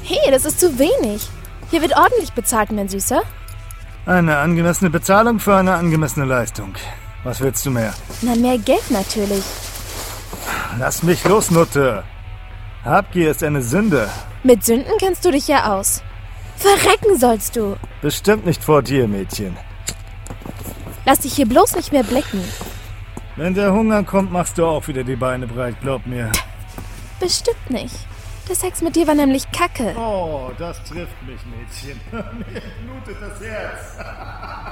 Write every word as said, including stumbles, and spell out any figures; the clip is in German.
Hey, das ist zu wenig. Hier wird ordentlich bezahlt, mein Süßer. Eine angemessene Bezahlung für eine angemessene Leistung. Was willst du mehr? Na, mehr Geld natürlich. Lass mich los, Nutte. Habgier ist eine Sünde. Mit Sünden kennst du dich ja aus. Verrecken sollst du. Bestimmt nicht vor dir, Mädchen. Lass dich hier bloß nicht mehr blicken. Wenn der Hunger kommt, machst du auch wieder die Beine breit, glaub mir. Bestimmt nicht. Der Sex mit dir war nämlich Kacke. Oh, das trifft mich, Mädchen. Mir blutet das Herz.